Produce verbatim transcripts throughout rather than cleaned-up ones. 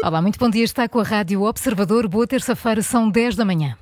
Olá, muito bom dia. Está com a Rádio Observador. Boa terça-feira, são dez da manhã.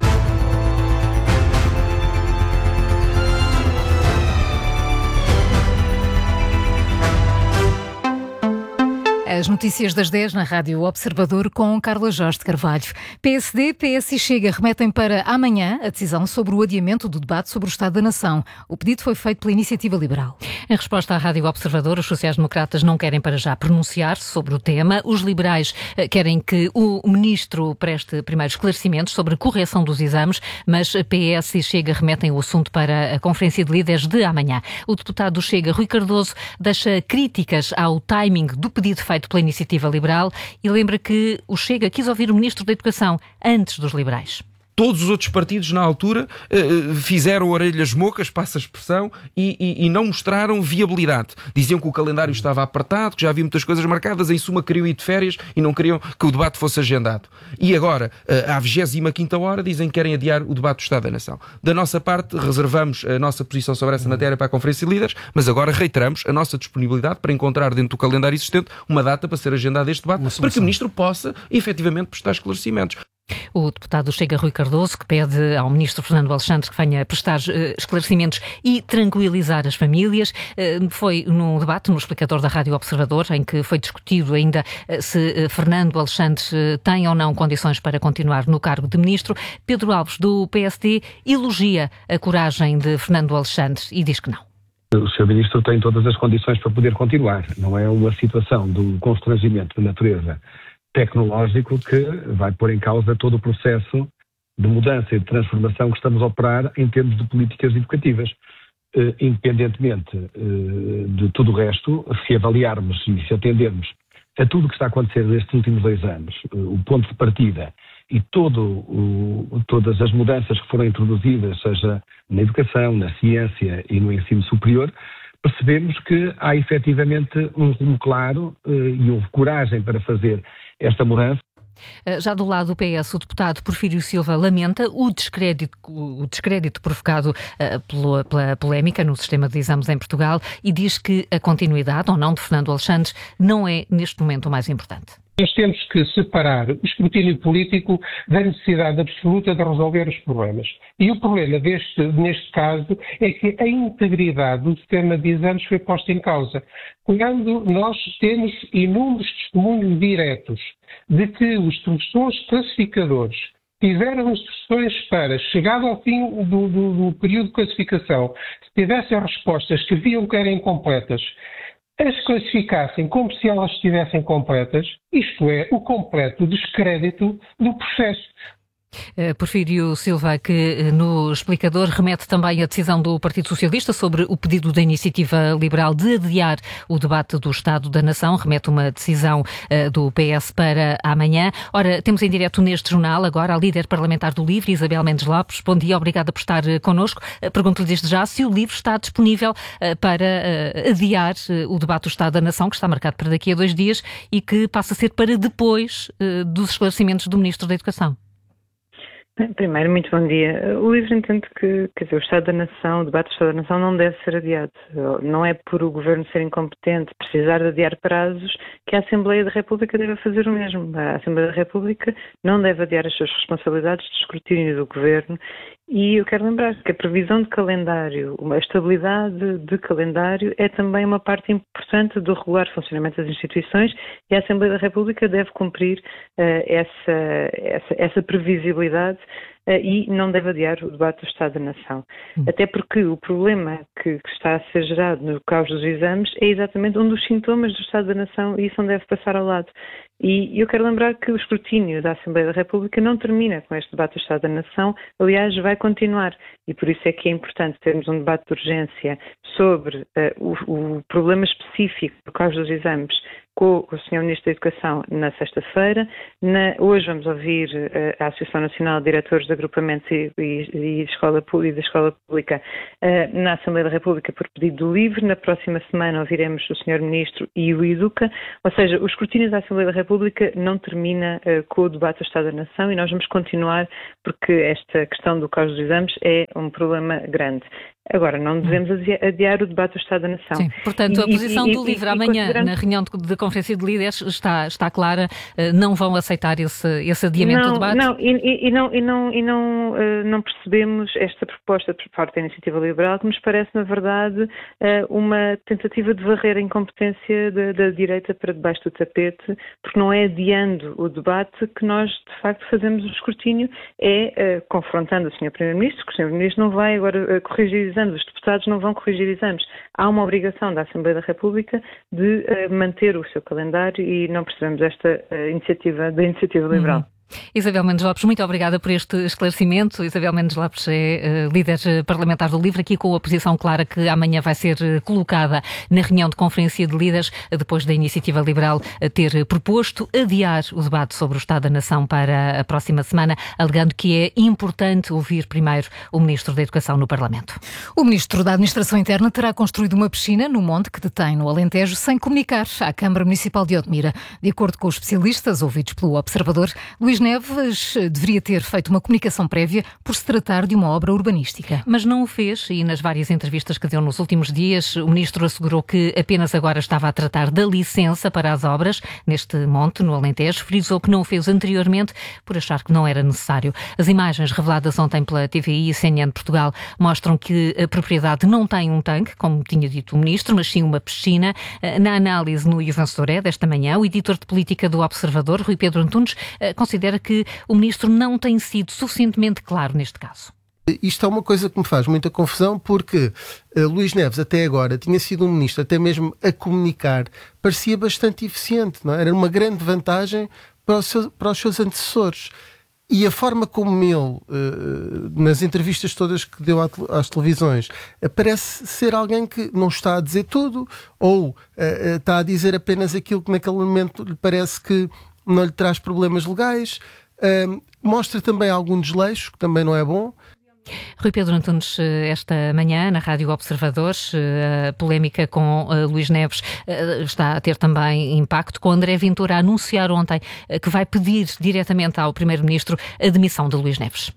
As notícias das dez na Rádio Observador com Carla Jorge de Carvalho. P S D, P S e Chega remetem para amanhã a decisão sobre o adiamento do debate sobre o Estado da Nação. O pedido foi feito pela Iniciativa Liberal. Em resposta à Rádio Observador, os sociais-democratas não querem para já pronunciar-se sobre o tema. Os liberais querem que o ministro preste primeiros esclarecimentos sobre a correção dos exames, mas P S e Chega remetem o assunto para a Conferência de Líderes de amanhã. O deputado do Chega, Rui Cardoso, deixa críticas ao timing do pedido feito pela Iniciativa Liberal e lembra que o Chega quis ouvir o Ministro da Educação antes dos liberais. Todos os outros partidos, na altura, fizeram orelhas mocas, passa a expressão, e, e, e não mostraram viabilidade. Diziam que o calendário estava apertado, que já havia muitas coisas marcadas, em suma queriam ir de férias e não queriam que o debate fosse agendado. E agora, à vigésima quinta hora, dizem que querem adiar o debate do Estado da Nação. Da nossa parte, reservamos a nossa posição sobre essa matéria para a Conferência de Líderes, mas agora reiteramos a nossa disponibilidade para encontrar dentro do calendário existente uma data para ser agendado este debate, para que o Ministro possa, efetivamente, prestar esclarecimentos. O deputado Chega, Rui Cardoso, que pede ao ministro Fernando Alexandre que venha prestar uh, esclarecimentos e tranquilizar as famílias. Uh, foi num debate no explicador da Rádio Observador, em que foi discutido ainda uh, se uh, Fernando Alexandre uh, tem ou não condições para continuar no cargo de ministro. Pedro Alves, do P S D, elogia a coragem de Fernando Alexandre e diz que não. O senhor Ministro tem todas as condições para poder continuar. Não é uma situação de um constrangimento de natureza tecnológico que vai pôr em causa todo o processo de mudança e de transformação que estamos a operar em termos de políticas educativas. Eh, independentemente eh, de tudo o resto, se avaliarmos e se atendermos a tudo o que está a acontecer nestes últimos dois anos, eh, o ponto de partida e todo, o, todas as mudanças que foram introduzidas, seja na educação, na ciência e no ensino superior, percebemos que há efetivamente um rumo claro eh, e houve coragem para fazer esta mudança. Já do lado do P S, o deputado Porfírio Silva lamenta o descrédito, o descrédito provocado uh, pela, pela polémica no sistema de exames em Portugal e diz que a continuidade ou não de Fernando Alexandre não é neste momento o mais importante. Nós temos que separar o escrutínio político da necessidade absoluta de resolver os problemas. E o problema deste, neste caso é que a integridade do sistema de exames foi posta em causa. Quando nós temos inúmeros testemunhos diretos de que os professores classificadores tiveram instruções para, chegado ao fim do, do, do período de classificação, se tivessem respostas que viam que eram incompletas, as classificassem como se elas estivessem completas, isto é, o completo descrédito do processo. Uh, Porfírio Silva, que no explicador remete também a decisão do Partido Socialista sobre o pedido da Iniciativa Liberal de adiar o debate do Estado da Nação, remete uma decisão uh, do P S para amanhã. Ora, temos em direto neste jornal agora a líder parlamentar do LIVRE, Isabel Mendes Lopes. Bom dia, obrigada por estar uh, connosco. Uh, Pergunto-lhe desde já se o LIVRE está disponível uh, para uh, adiar uh, o debate do Estado da Nação, que está marcado para daqui a dois dias e que passa a ser para depois uh, dos esclarecimentos do Ministro da Educação. Primeiro, muito bom dia. O LIVRE entende que, quer dizer, o Estado da Nação, o debate do Estado da Nação não deve ser adiado. Não é por o Governo ser incompetente, precisar de adiar prazos, que a Assembleia da República deve fazer o mesmo. A Assembleia da República não deve adiar as suas responsabilidades de escrutínio do Governo. E eu quero lembrar que a previsão de calendário, a estabilidade de calendário é também uma parte importante do regular funcionamento das instituições e a Assembleia da República deve cumprir uh, essa, essa, essa previsibilidade uh, e não deve adiar o debate do Estado da Nação. Hum. Até porque o problema que, que está a ser gerado no caos dos exames é exatamente um dos sintomas do Estado da Nação e isso não deve passar ao lado. E eu quero lembrar que o escrutínio da Assembleia da República não termina com este debate do Estado da Nação, aliás, vai continuar. E por isso é que é importante termos um debate de urgência sobre uh, o, o problema específico do caos dos exames com o senhor Ministro da Educação na sexta-feira. Na, hoje vamos ouvir uh, a Associação Nacional de Diretores de Agrupamentos e, e, e, de escola, e da Escola Pública uh, na Assembleia da República por pedido do LIVRE. Na próxima semana ouviremos o senhor Ministro e o EDUCA. Ou seja, o escrutínio da Assembleia da República não termina uh, com o debate do Estado da Nação e nós vamos continuar porque esta questão do caos dos exames é um problema grande. Agora, não devemos adiar o debate do Estado da Nação. Sim, portanto, a posição e, do LIVRE e, e, amanhã, considerando... na reunião de, de Conferência de Líderes, está, está clara, não vão aceitar esse, esse adiamento não, do debate? Não, e, e, não, e, não, e não, uh, não percebemos esta proposta por parte da Iniciativa Liberal, que nos parece, na verdade, uh, uma tentativa de varrer a incompetência da, da direita para debaixo do tapete, porque não é adiando o debate que nós, de facto, fazemos o escrutínio, é uh, confrontando o senhor Primeiro-Ministro, que o senhor Primeiro-Ministro não vai agora uh, corrigir exames, os deputados não vão corrigir exames. Há uma obrigação da Assembleia da República de uh, manter o seu calendário e não percebemos esta uh, iniciativa da Iniciativa Liberal. Uhum. Isabel Mendes Lopes, muito obrigada por este esclarecimento. Isabel Mendes Lopes é uh, líder parlamentar do LIVRE, aqui com a posição clara que amanhã vai ser uh, colocada na reunião de Conferência de Líderes, uh, depois da Iniciativa Liberal uh, ter proposto adiar o debate sobre o Estado da Nação para a próxima semana, alegando que é importante ouvir primeiro o Ministro da Educação no Parlamento. O Ministro da Administração Interna terá construído uma piscina no monte que detém no Alentejo sem comunicar à Câmara Municipal de Odmira. De acordo com os especialistas ouvidos pelo Observador, Luís Neves deveria ter feito uma comunicação prévia por se tratar de uma obra urbanística. Mas não o fez e nas várias entrevistas que deu nos últimos dias, o Ministro assegurou que apenas agora estava a tratar da licença para as obras neste monte, no Alentejo. Frisou que não o fez anteriormente por achar que não era necessário. As imagens reveladas ontem pela T V I e C N N de Portugal mostram que a propriedade não tem um tanque, como tinha dito o Ministro, mas sim uma piscina. Na análise no I Vencedor é desta manhã, o editor de política do Observador, Rui Pedro Antunes, considera que o Ministro não tem sido suficientemente claro neste caso. Isto é uma coisa que me faz muita confusão porque uh, Luís Neves até agora tinha sido um ministro, até mesmo a comunicar, parecia bastante eficiente, não é? Era uma grande vantagem para os seus, para os seus antecessores. E a forma como ele, uh, nas entrevistas todas que deu às televisões, uh, parece ser alguém que não está a dizer tudo ou uh, uh, está a dizer apenas aquilo que naquele momento lhe parece que não lhe traz problemas legais. Uh, mostra também algum desleixo, que também não é bom. Rui Pedro Antunes, esta manhã, na Rádio Observadores, a polémica com Luís Neves está a ter também impacto, com André Ventura a anunciar ontem que vai pedir diretamente ao Primeiro-Ministro a demissão de Luís Neves.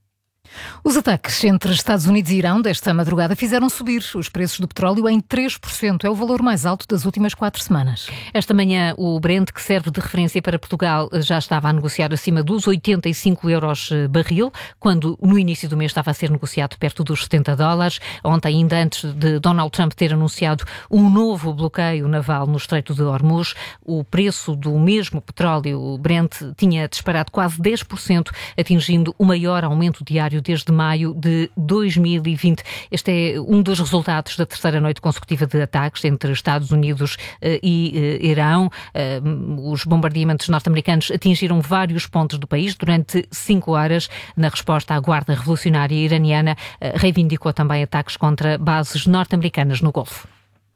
Os ataques entre Estados Unidos e Irão desta madrugada fizeram subir os preços do petróleo em três por cento. É o valor mais alto das últimas quatro semanas. Esta manhã, o Brent, que serve de referência para Portugal, já estava a negociar acima dos oitenta e cinco euros barril, quando no início do mês estava a ser negociado perto dos setenta dólares. Ontem, ainda antes de Donald Trump ter anunciado um novo bloqueio naval no Estreito de Hormuz, o preço do mesmo petróleo, o Brent, tinha disparado quase dez por cento, atingindo o maior aumento diário desde maio de dois mil e vinte. Este é um dos resultados da terceira noite consecutiva de ataques entre Estados Unidos uh, e uh, Irão. Uh, os bombardeamentos norte-americanos atingiram vários pontos do país durante cinco horas. Na resposta, a Guarda Revolucionária Iraniana uh, reivindicou também ataques contra bases norte-americanas no Golfo.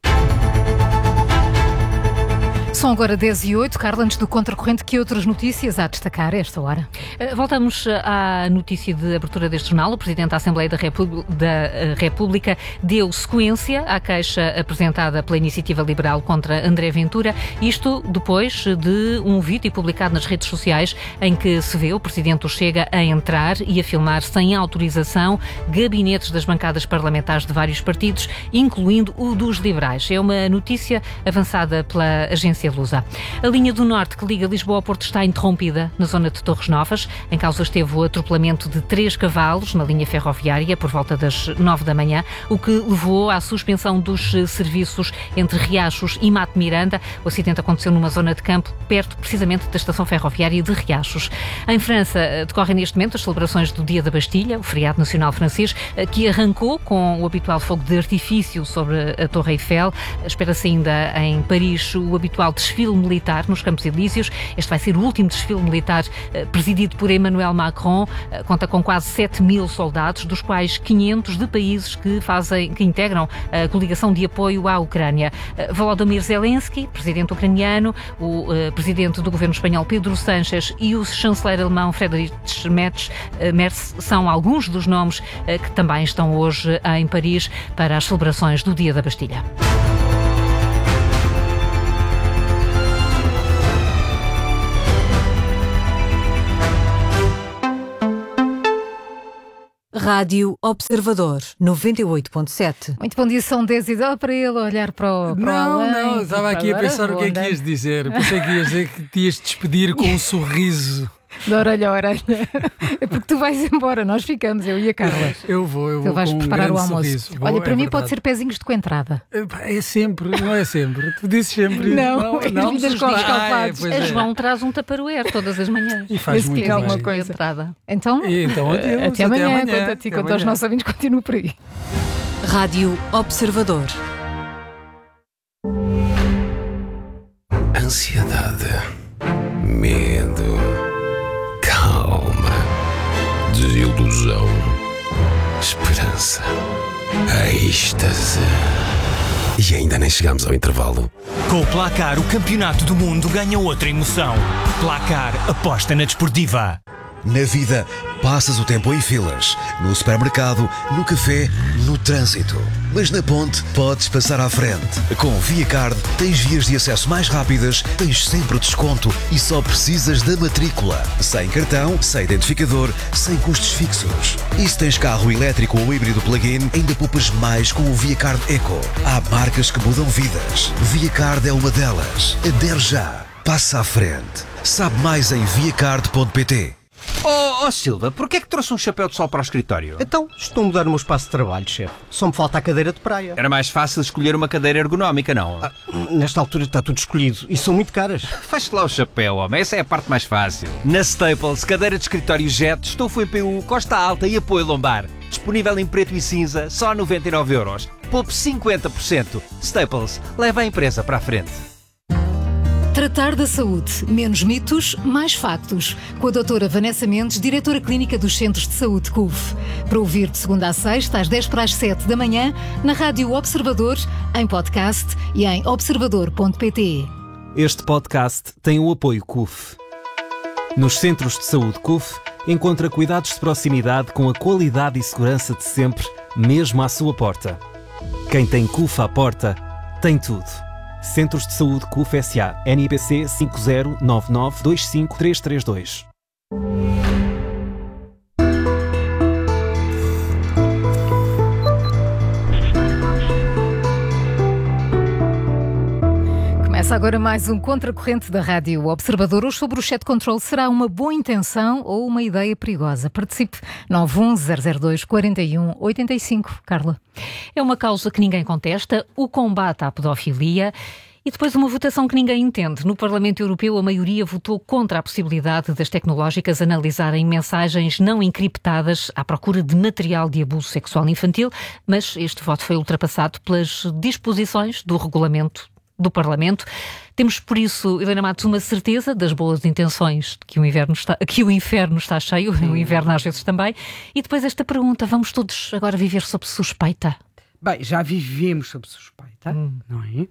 São agora dez e oito. Carla, antes do Contracorrente, que outras notícias há a destacar a esta hora? Voltamos à notícia de abertura deste jornal. O Presidente da Assembleia da República, da República deu sequência à queixa apresentada pela Iniciativa Liberal contra André Ventura. Isto depois de um vídeo publicado nas redes sociais em que se vê o Presidente do Chega a entrar e a filmar sem autorização gabinetes das bancadas parlamentares de vários partidos, incluindo o dos liberais. É uma notícia avançada pela agência Lusa. A linha do Norte que liga Lisboa ao Porto está interrompida na zona de Torres Novas. Em causa esteve o atropelamento de três cavalos na linha ferroviária por volta das nove da manhã, o que levou à suspensão dos serviços entre Riachos e Mato Miranda. O acidente aconteceu numa zona de campo perto precisamente da estação ferroviária de Riachos. Em França decorrem neste momento as celebrações do Dia da Bastilha, o feriado nacional francês, que arrancou com o habitual fogo de artifício sobre a Torre Eiffel. Espera-se ainda em Paris o habitual desfile militar nos Campos Elíseos. Este vai ser o último desfile militar eh, presidido por Emmanuel Macron. Eh, conta com quase sete mil soldados, dos quais quinhentos de países que fazem, que integram a coligação de apoio à Ucrânia. Eh, Volodymyr Zelensky, presidente ucraniano, o eh, presidente do governo espanhol Pedro Sánchez e o chanceler alemão Friedrich Merz, eh, Merz são alguns dos nomes eh, que também estão hoje em Paris para as celebrações do Dia da Bastilha. Rádio Observador, noventa e oito ponto sete. Muito bom dia, são dez e dá para ele olhar para o para Não, além, não, estava aqui a pensar o que é que ias dizer. Pensei que ias dizer que te ias despedir com um sorriso. De orelha a orelha. É porque tu vais embora, nós ficamos, eu e a Carla. Eu vou, eu vou. Tu vais com preparar um o almoço. sorriso. Vou, Olha, para é mim verdade. pode ser pezinhos de coentrada. É sempre, não é sempre. Tu dizes sempre. Não, não, não das com os Ah, calfados. é, A é. João traz um tupperware todas as manhãs. E faz Esse muito que é bem. uma coisa. Entrada. Então, E então adeus, até, até amanhã, amanhã, quanto a ti, até quanto aos amanhã. nossos ouvintes, continuo por aí. Rádio Observador. Ansiedade, medo, calma, desilusão, esperança, êxtase. E ainda nem chegamos ao intervalo. Com o Placar, o campeonato do mundo ganha outra emoção. Placar, aposta na desportiva. Na vida, passas o tempo em filas, no supermercado, no café, no trânsito. Mas na ponte, podes passar à frente. Com o ViaCard, tens vias de acesso mais rápidas, tens sempre desconto e só precisas da matrícula. Sem cartão, sem identificador, sem custos fixos. E se tens carro elétrico ou híbrido plug-in, ainda poupas mais com o ViaCard Eco. Há marcas que mudam vidas. ViaCard é uma delas. Adere já. Passa à frente. Sabe mais em viacard ponto pt. Oh, oh Silva, porquê é que trouxe um chapéu de sol para o escritório? Então, estou a mudar o meu espaço de trabalho, chefe. Só me falta a cadeira de praia. Era mais fácil escolher uma cadeira ergonómica, não? Ah, nesta altura está tudo escolhido e são muito caras. Feche lá o chapéu, homem. Essa é a parte mais fácil. Na Staples, cadeira de escritório Jet, estofo em P U, costa alta e apoio lombar. Disponível em preto e cinza, só a noventa e nove euros. Poupe cinquenta por cento. Staples, leva a empresa para a frente. Tratar da saúde. Menos mitos, mais factos. Com a doutora Vanessa Mendes, diretora clínica dos Centros de Saúde C U F. Para ouvir de segunda a sexta, às dez para as sete da manhã, na Rádio Observador, em podcast e em observador ponto pt. Este podcast tem o apoio C U F. Nos Centros de Saúde C U F, encontra cuidados de proximidade com a qualidade e segurança de sempre, mesmo à sua porta. Quem tem C U F à porta, tem tudo. Centros de Saúde C U F S A. N I B C cinco zero nove nove dois cinco três três dois. Começa agora mais um Contracorrente da Rádio Observador. Hoje sobre o chat control, será uma boa intenção ou uma ideia perigosa? Participe. nove um zero zero dois quatro um oito cinco. Carla. É uma causa que ninguém contesta, o combate à pedofilia. E depois uma votação que ninguém entende. No Parlamento Europeu, a maioria votou contra a possibilidade das tecnológicas analisarem mensagens não encriptadas à procura de material de abuso sexual infantil, mas este voto foi ultrapassado pelas disposições do regulamento do Parlamento. Temos, por isso, Helena Matos, uma certeza das boas intenções de que o inverno está, que o inferno está cheio, o inverno às vezes também. E depois esta pergunta, vamos todos agora viver sob suspeita? Bem, já vivemos sob suspeita, hum. não é?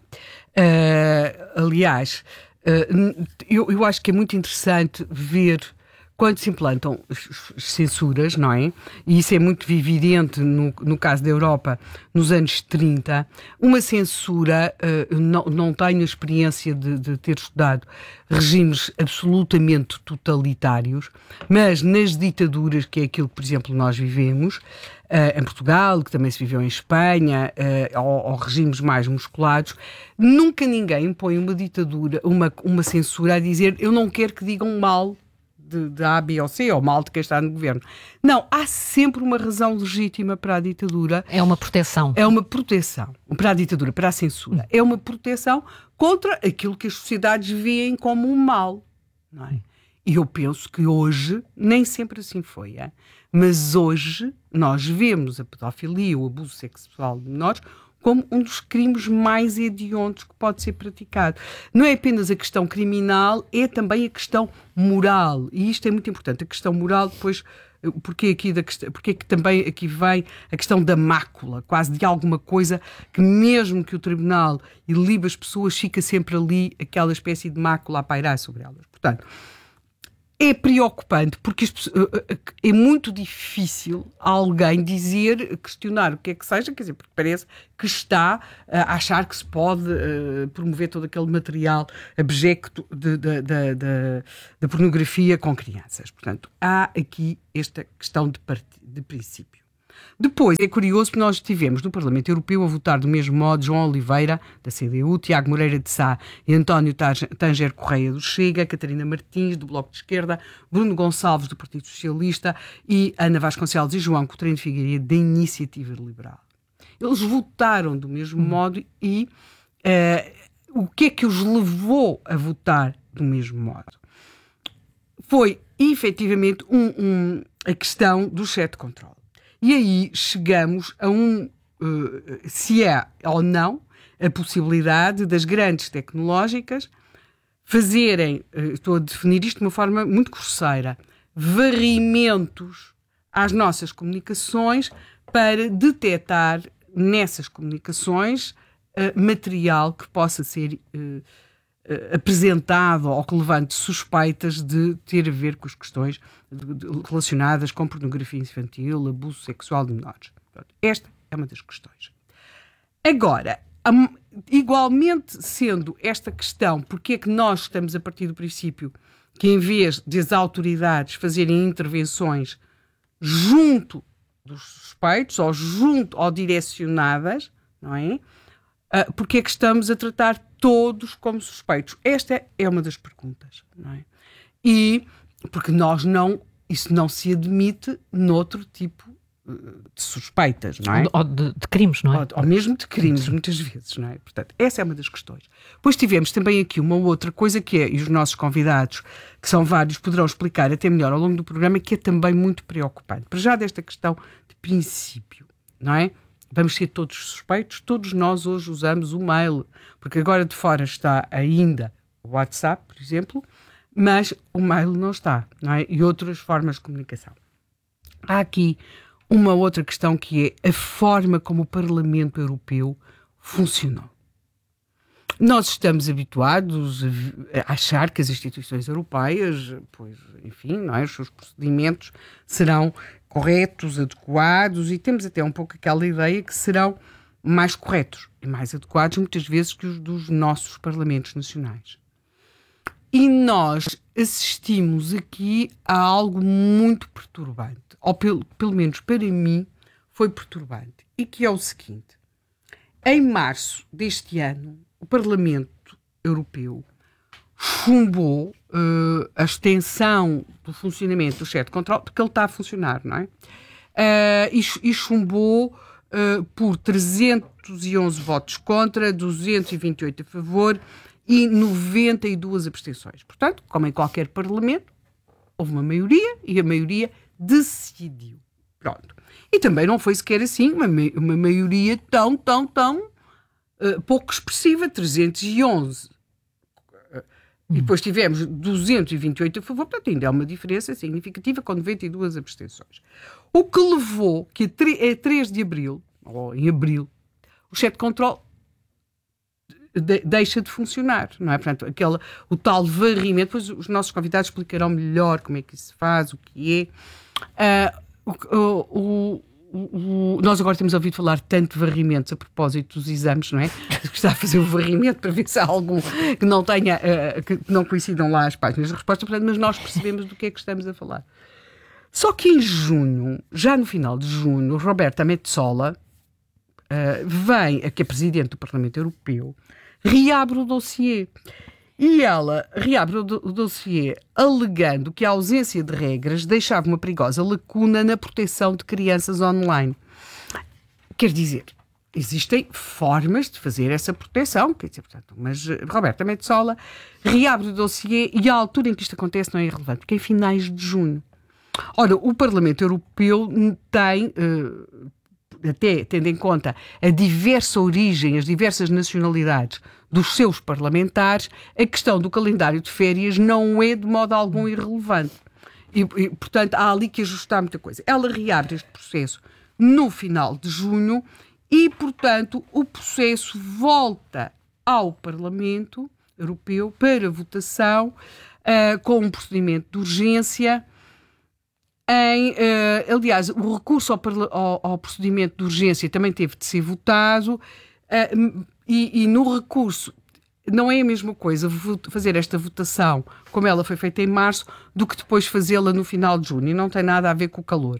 Uh, aliás, uh, eu, eu acho que é muito interessante ver quando se implantam censuras, não é? E isso é muito evidente no, no caso da Europa, nos anos trinta. Uma censura, uh, não, não tenho a experiência de, de ter estudado regimes absolutamente totalitários, mas nas ditaduras, que é aquilo que, por exemplo, nós vivemos, uh, em Portugal, que também se viveu em Espanha, uh, ou, ou regimes mais musculados, nunca ninguém impõe uma ditadura, uma, uma censura a dizer eu não quero que digam mal De, de A, B ou C, ou mal de quem está no governo. Não, há sempre uma razão legítima para a ditadura. É uma proteção. É uma proteção. Para a ditadura, para a censura. É uma proteção contra aquilo que as sociedades veem como um mal. Não é? E eu penso que hoje, nem sempre assim foi, é? Mas hoje nós vemos a pedofilia, o abuso sexual de menores, como um dos crimes mais hediondos que pode ser praticado. Não é apenas a questão criminal, é também a questão moral. E isto é muito importante. A questão moral, depois, porque aqui, da questão, porque é que também aqui vem a questão da mácula, quase de alguma coisa que mesmo que o tribunal ilibe as pessoas, fica sempre ali aquela espécie de mácula a pairar sobre elas. Portanto, é preocupante porque é muito difícil alguém dizer, questionar o que é que seja, quer dizer, porque parece que está a achar que se pode uh, promover todo aquele material abjecto da pornografia com crianças. Portanto, há aqui esta questão de, part... de princípio. Depois, é curioso que nós tivemos no Parlamento Europeu a votar do mesmo modo João Oliveira, da C D U, Tiago Moreira de Sá e António Tanger Correia, do Chega, Catarina Martins, do Bloco de Esquerda, Bruno Gonçalves, do Partido Socialista e Ana Vasconcelos e João Coutinho de Figueiredo, da Iniciativa Liberal. Eles votaram do mesmo hum. modo e uh, o que é que os levou a votar do mesmo modo? Foi, efetivamente, um, um, a questão do chat control. E aí chegamos a um, uh, se é ou não, a possibilidade das grandes tecnológicas fazerem, uh, estou a definir isto de uma forma muito grosseira, varrimentos às nossas comunicações para detectar nessas comunicações uh, material que possa ser uh, Uh, apresentado ou que levante suspeitas de ter a ver com as questões de, de, relacionadas com pornografia infantil, abuso sexual de menores. Esta é uma das questões. Agora, um, igualmente sendo esta questão, porque é que nós estamos a partir do princípio que em vez das autoridades fazerem intervenções junto dos suspeitos ou junto ou direcionadas, não é? Uh, porque é que estamos a tratar todos como suspeitos? Esta é uma das perguntas, não é? E porque nós não, isso não se admite noutro tipo uh, de suspeitas, não é? Ou de, de crimes, não é? Ou, ou mesmo de crimes, muitas vezes, não é? Portanto, essa é uma das questões. Depois tivemos também aqui uma outra coisa que é, e os nossos convidados, que são vários, poderão explicar até melhor ao longo do programa, que é também muito preocupante. Para já desta questão de princípio, não é? Vamos ser todos suspeitos, todos nós hoje usamos o mail, porque agora de fora está ainda o WhatsApp, por exemplo, mas o mail não está, não é? E outras formas de comunicação. Há aqui uma outra questão que é a forma como o Parlamento Europeu funcionou. Nós estamos habituados a achar que as instituições europeias, pois, enfim, não é? Os seus procedimentos serão corretos, adequados, e temos até um pouco aquela ideia que serão mais corretos e mais adequados muitas vezes que os dos nossos parlamentos nacionais. E nós assistimos aqui a algo muito perturbante, ou pelo, pelo menos para mim foi perturbante, e que é o seguinte: em março deste ano, o Parlamento Europeu chumbou uh, a extensão do funcionamento do chat control, porque ele está a funcionar, não é? Uh, e, e chumbou uh, por trezentos e onze votos contra, duzentos e vinte e oito a favor e noventa e duas abstenções. Portanto, como em qualquer parlamento, houve uma maioria e a maioria decidiu. Pronto. E também não foi sequer assim uma, uma maioria tão, tão, tão uh, pouco expressiva, trezentos e onze. E depois tivemos duzentos e vinte e oito a favor, portanto ainda é uma diferença significativa com noventa e duas abstenções. O que levou que a três de abril, ou em abril, o chat control de, deixa de funcionar, não é? Portanto, aquele, o tal varrimento, depois os nossos convidados explicarão melhor como é que isso se faz, o que é. Uh, o, o, o, o, nós agora temos ouvido falar tanto de varrimentos a propósito dos exames, não é? Está a fazer o varrimento para ver se há algum que não tenha, uh, que não coincidam lá as páginas de resposta, portanto, mas nós percebemos do que é que estamos a falar. Só que em junho, já no final de junho, Roberta Metsola uh, vem, que é presidente do Parlamento Europeu, reabre o dossiê. E ela reabre o, do, o dossiê alegando que a ausência de regras deixava uma perigosa lacuna na proteção de crianças online. Quer dizer, existem formas de fazer essa proteção, quer dizer, portanto, mas Roberta Metsola reabre o dossiê e a altura em que isto acontece não é irrelevante, porque é em finais de junho. Ora, o Parlamento Europeu tem, uh, até tendo em conta a diversa origem, as diversas nacionalidades dos seus parlamentares, a questão do calendário de férias não é de modo algum irrelevante. E, e, portanto, há ali que ajustar muita coisa. Ela reabre este processo no final de junho e, portanto, o processo volta ao Parlamento Europeu para votação uh, com um procedimento de urgência. Em, uh, aliás, o recurso ao, ao, ao procedimento de urgência também teve de ser votado uh, e, e no recurso não é a mesma coisa fazer esta votação como ela foi feita em março do que depois fazê-la no final de junho, e não tem nada a ver com o calor.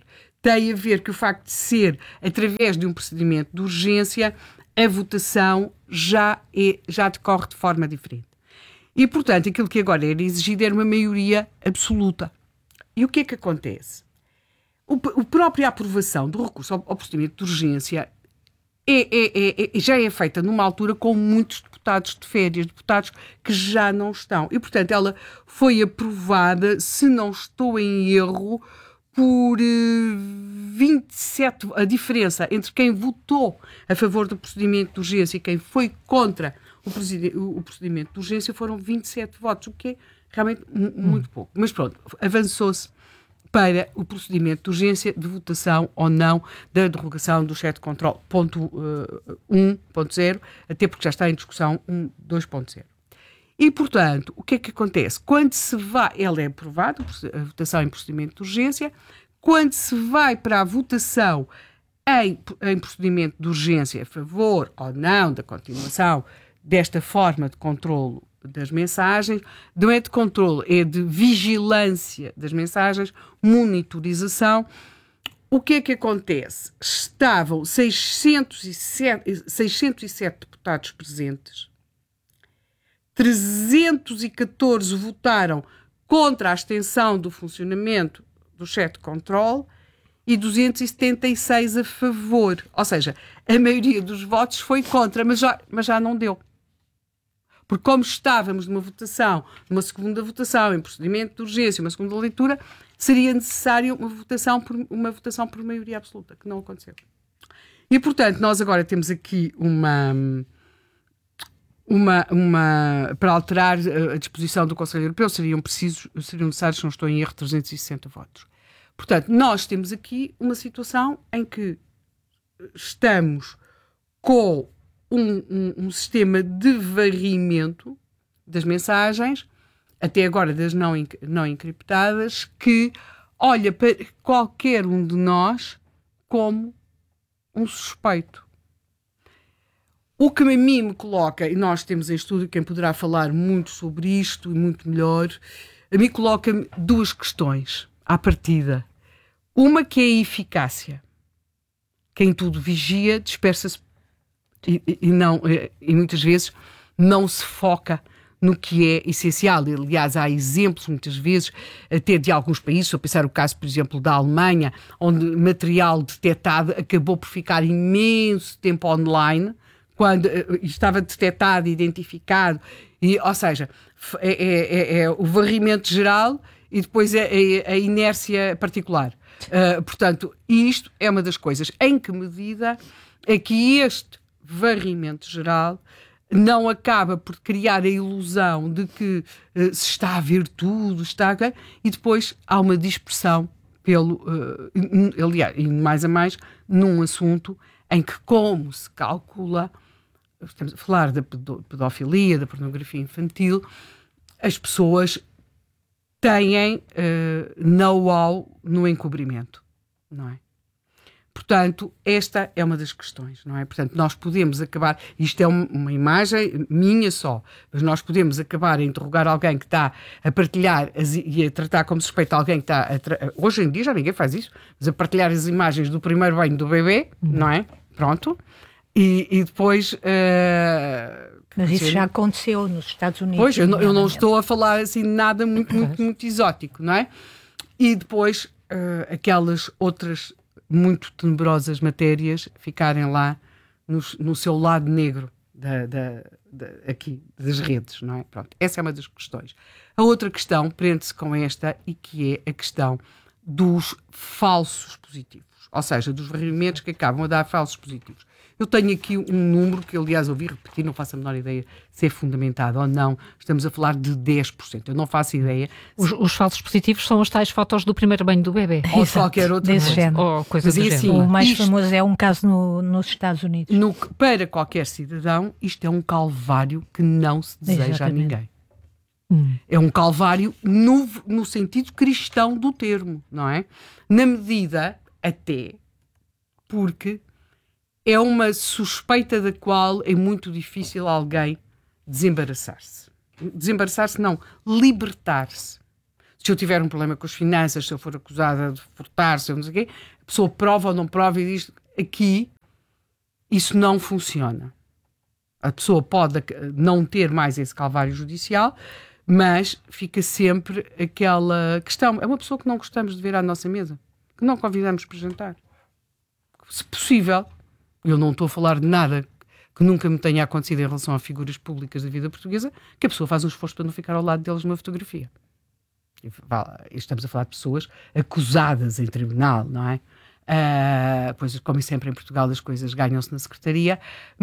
tem a ver que o facto de ser através de um procedimento de urgência, a votação já, é, já decorre de forma diferente. E, portanto, aquilo que agora era exigido era uma maioria absoluta. E o que é que acontece? O, a própria aprovação do recurso ao, ao procedimento de urgência é, é, é, é, já é feita numa altura com muitos deputados de férias, deputados que já não estão. E, portanto, ela foi aprovada, se não estou em erro, por uh, vinte e sete... A diferença entre quem votou a favor do procedimento de urgência e quem foi contra o, o procedimento de urgência foram vinte e sete votos, o que é realmente m- muito pouco. Mas pronto, avançou-se para o procedimento de urgência de votação ou não da derrogação do chat control ponto um ponto zero, até porque já está em discussão um ponto dois ponto zero. E, portanto, o que é que acontece? Quando se vai, ela é aprovada, a votação em procedimento de urgência, quando se vai para a votação em, em procedimento de urgência a favor ou não da continuação desta forma de controlo das mensagens, não é de controle, é de vigilância das mensagens, monitorização. O que é que acontece? Estavam seiscentos e sete, seiscentos e sete deputados presentes, trezentos e catorze votaram contra a extensão do funcionamento do chat control e duzentos e setenta e seis a favor. Ou seja, a maioria dos votos foi contra, mas já, mas já não deu. Porque como estávamos numa votação, numa segunda votação, em procedimento de urgência, uma segunda leitura, seria necessário uma votação por, uma votação por maioria absoluta, que não aconteceu. E, portanto, nós agora temos aqui uma, uma, uma para alterar a disposição do Conselho Europeu, seriam precisos, seriam necessários, se não estou em erro, trezentos e sessenta votos. Portanto, nós temos aqui uma situação em que estamos com Um, um, um sistema de varrimento das mensagens, até agora das não, não encriptadas, que olha para qualquer um de nós como um suspeito. O que a mim me coloca, e nós temos em estudo quem poderá falar muito sobre isto e muito melhor, a mim coloca-me duas questões à partida. Uma que é a eficácia. Quem tudo vigia dispersa-se E, e, não, e muitas vezes não se foca no que é essencial. E, aliás, há exemplos, muitas vezes, até de alguns países, se eu pensar o caso, por exemplo, da Alemanha, onde material detectado acabou por ficar imenso tempo online, quando estava detectado, identificado, e, ou seja, é, é, é o varrimento geral e depois é, é a inércia particular. Uh, portanto, isto é uma das coisas. Em que medida é que este varrimento geral não acaba por criar a ilusão de que uh, se está a ver tudo, está a... e depois há uma dispersão pelo, uh, aliás, e mais a mais, num assunto em que, como se calcula, estamos a falar da pedofilia, da pornografia infantil, as pessoas têm uh, know-how no encobrimento, não é? Portanto, esta é uma das questões, não é? Portanto, nós podemos acabar, isto é uma imagem minha só, mas nós podemos acabar a interrogar alguém que está a partilhar as, e a tratar como suspeito alguém que está a tra... hoje em dia já ninguém faz isso, mas a partilhar as imagens do primeiro banho do bebê, uhum. não é? Pronto. E, e depois... Uh... Mas isso já aconteceu nos Estados Unidos. Pois, eu não, eu não estou a falar assim nada muito, muito, muito exótico, não é? E depois uh, aquelas outras muito tenebrosas matérias ficarem lá no, no seu lado negro da, da, da, aqui, das redes, não é? Pronto, essa é uma das questões. A outra questão prende-se com esta e que é a questão dos falsos positivos, ou seja, dos varrimentos que acabam a dar falsos positivos. Eu tenho aqui um número que, aliás, ouvi repetir, não faço a menor ideia se é fundamentado ou não. Estamos a falar de dez por cento. Eu não faço ideia. Os, os falsos positivos são as tais fotos do primeiro banho do bebê. Ou Exato, qualquer outra desse coisa. género. Ou coisa Mas do assim, género. o mais isto, famoso é um caso no, nos Estados Unidos. No, para qualquer cidadão, isto é um calvário que não se deseja Exatamente. a ninguém. Hum. É um calvário no, no sentido cristão do termo, não é? Na medida, até, porque é uma suspeita da qual é muito difícil alguém desembaraçar-se. Desembaraçar-se não, libertar-se. Se eu tiver um problema com as finanças, se eu for acusada de furtar, se eu não sei o quê, a pessoa prova ou não prova e diz aqui isso não funciona. A pessoa pode não ter mais esse calvário judicial, mas fica sempre aquela questão. É uma pessoa que não gostamos de ver à nossa mesa, que não convidamos para jantar. Se possível, eu não estou a falar de nada que nunca me tenha acontecido em relação a figuras públicas da vida portuguesa, que a pessoa faz um esforço para não ficar ao lado deles numa fotografia. Estamos a falar de pessoas acusadas em tribunal, não é? Uh, pois, como sempre em Portugal, as coisas ganham-se na secretaria,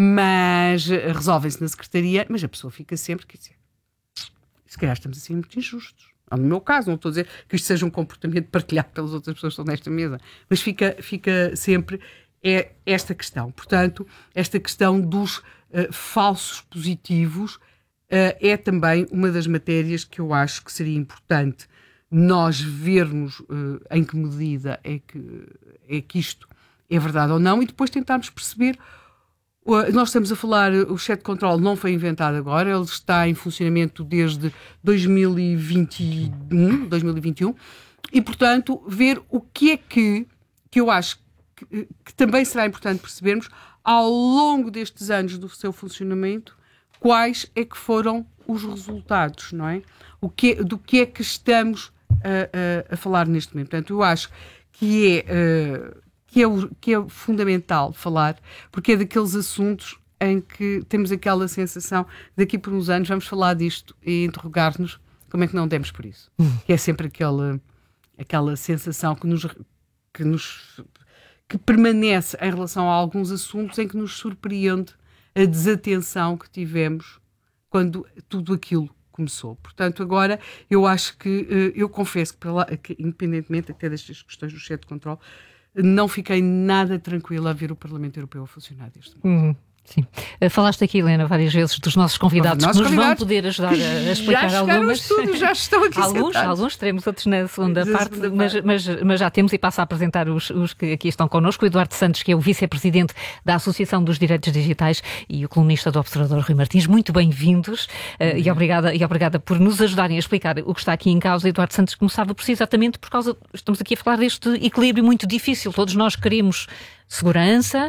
mas resolvem-se na secretaria, mas a pessoa fica sempre, quer dizer, se calhar estamos assim muito injustos. No meu caso, não estou a dizer que isto seja um comportamento partilhado pelas outras pessoas que estão nesta mesa, mas fica, fica sempre é esta questão. Portanto, esta questão dos uh, falsos positivos uh, é também uma das matérias que eu acho que seria importante nós vermos uh, em que medida é que, é que isto é verdade ou não, e depois tentarmos perceber. Uh, nós estamos a falar, o chat control não foi inventado agora, ele está em funcionamento desde dois mil e vinte e um, e portanto ver o que é que, que eu acho que, que também será importante percebermos ao longo destes anos do seu funcionamento, quais é que foram os resultados, não é? O que, do que é que estamos A, a, a falar neste momento. Portanto, eu acho que é, uh, que, é o, que é fundamental falar, porque é daqueles assuntos em que temos aquela sensação, daqui por uns anos vamos falar disto e interrogar-nos como é que não demos por isso. Uhum. Que é sempre aquela, aquela sensação que nos, que nos que permanece em relação a alguns assuntos em que nos surpreende a desatenção que tivemos quando tudo aquilo começou. Portanto, agora eu acho que, eu confesso que, para lá, que independentemente até destas questões do chat de controle, não fiquei nada tranquila a ver o Parlamento Europeu a funcionar deste modo. Uhum. Sim. Falaste aqui, Helena, várias vezes dos nossos convidados nossos que nos convidados vão poder ajudar a, a explicar já algumas. Estudo, já estão aqui alguns, sentados. alguns, teremos outros na segunda Na parte, segunda mas, parte. Mas, mas já temos e passo a apresentar os, os que aqui estão connosco. O Eduardo Santos, que é o vice-presidente da Associação dos Direitos Digitais, e o colunista do Observador, Rui Martins. Muito bem-vindos uh, e, obrigada, e obrigada por nos ajudarem a explicar o que está aqui em causa. Eduardo Santos começava por si exatamente por causa, estamos aqui a falar deste equilíbrio muito difícil. Todos nós queremos segurança,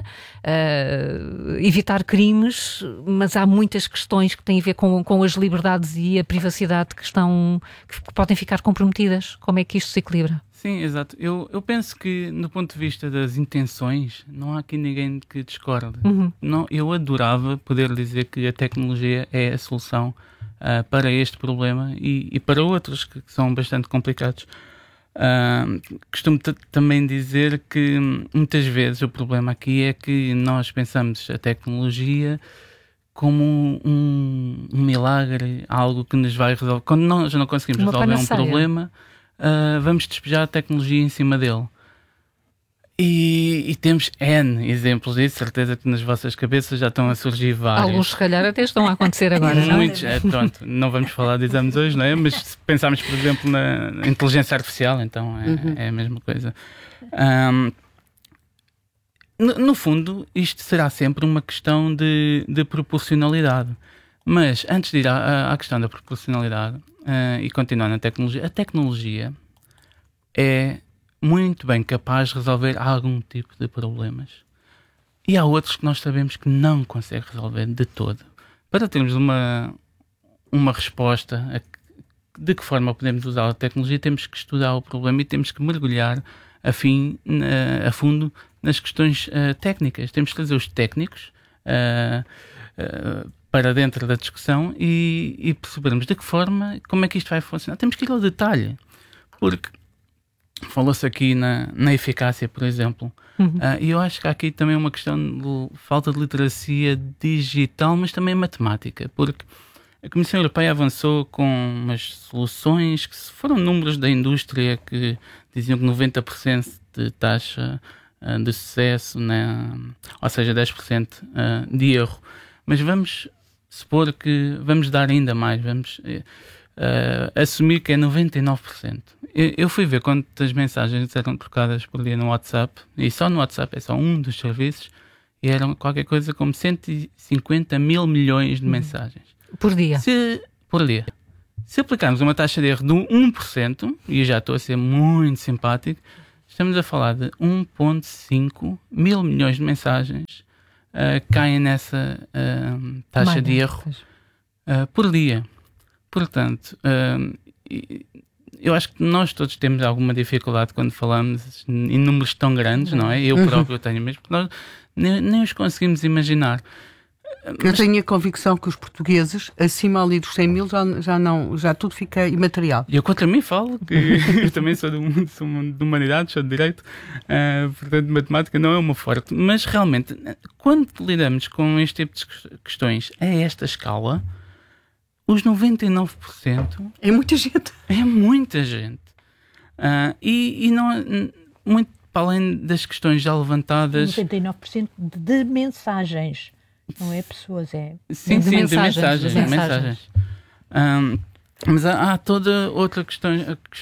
uh, evitar crimes, mas há muitas questões que têm a ver com, com as liberdades e a privacidade que estão, que, que podem ficar comprometidas. Como é que isto se equilibra? Sim, exato. Eu, eu penso que, do ponto de vista das intenções, não há aqui ninguém que discorde. Uhum. Não, eu adorava poder dizer que a tecnologia é a solução uh, para este problema e, e para outros que, que são bastante complicados. Uh, costumo também dizer que muitas vezes o problema aqui é que nós pensamos a tecnologia como um, um milagre, algo que nos vai resolver. Quando nós não conseguimos Uma resolver panaceia. um problema, uh, vamos despejar a tecnologia em cima dele. E, e temos N exemplos disso, certeza que nas vossas cabeças já estão a surgir vários. Alguns, se calhar, até estão a acontecer agora, não é? Muitos, é, pronto, não vamos falar de exames hoje, não é? Mas se pensarmos, por exemplo, na inteligência artificial, então é, uhum. é a mesma coisa. Um, no, no fundo, isto será sempre uma questão de, de proporcionalidade. Mas, antes de ir à, à questão da proporcionalidade uh, e continuar na tecnologia, a tecnologia é muito bem capaz de resolver algum tipo de problemas. E há outros que nós sabemos que não consegue resolver de todo. Para termos uma, uma resposta a que, de que forma podemos usar a tecnologia, temos que estudar o problema e temos que mergulhar a, fim, a, a fundo nas questões uh, técnicas. Temos que trazer os técnicos uh, uh, para dentro da discussão e, e percebermos de que forma, como é que isto vai funcionar. Temos que ir ao detalhe, porque falou-se aqui na, na eficácia, por exemplo, uhum. uh, e eu acho que há aqui também uma questão de falta de literacia digital, mas também matemática, porque a Comissão Europeia avançou com umas soluções que foram números da indústria que diziam que noventa por cento de taxa uh, de sucesso, né? Ou seja, dez por cento uh, de erro. Mas vamos supor que vamos dar ainda mais, vamos uh, assumir que é noventa e nove por cento. Eu, eu fui ver quantas mensagens eram trocadas por dia no WhatsApp, e só no WhatsApp é só um dos serviços, e eram qualquer coisa como cento e cinquenta mil milhões de mensagens. Por dia? Se, por dia. Se aplicarmos uma taxa de erro de um por cento, e eu já estou a ser muito simpático, estamos a falar de um vírgula cinco mil milhões de mensagens uh, caem nessa uh, taxa Mais de erro uh, por dia. Portanto, uh, eu acho que nós todos temos alguma dificuldade quando falamos em números tão grandes, não é? Eu próprio tenho mesmo, porque nós nem, nem os conseguimos imaginar. Eu tenho a convicção que os portugueses, acima ali dos cem mil, já, já, não, já tudo fica imaterial. E eu contra mim falo, que eu também sou de, sou de humanidades, sou de direito, uh, portanto matemática não é uma forte. Mas realmente, quando lidamos com este tipo de questões a esta escala, os noventa e nove por cento... É muita gente. É muita gente. Uh, e, e não muito para além das questões já levantadas... noventa e nove por cento de mensagens. Não é pessoas, é sim, de sim, mensagens. De mensagens, de mensagens. Um, mas há, há toda outra questão,